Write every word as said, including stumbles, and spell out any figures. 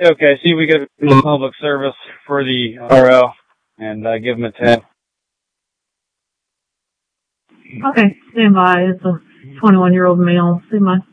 Okay, see if we get a public service for the R O and uh, give him a ten. Okay, stand by. It's a twenty-one-year-old male. See my